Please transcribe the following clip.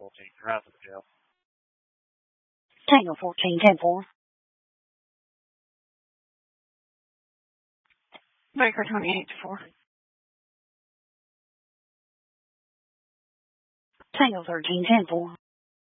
14, you're out of the jail. Tango 14, 10-4. Baker 28-4. Tango 13, 10-4.